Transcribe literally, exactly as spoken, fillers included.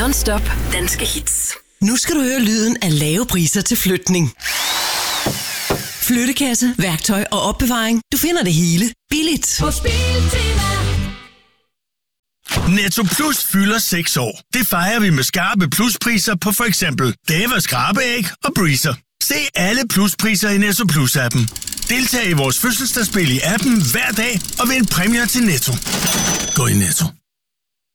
Non-stop danske hits. Nu skal du høre lyden af lave priser til flytning. Flyttekasse, værktøj og opbevaring. Du finder det hele billigt. På Biltema. Netto Plus fylder seks år. Det fejrer vi med skarpe pluspriser på for eksempel Dava skrabeæg og Breezer. Se alle pluspriser i Netto Plus-appen. Deltag i vores fødselsdagsspil i appen hver dag og vind præmier til Netto. Gå i Netto.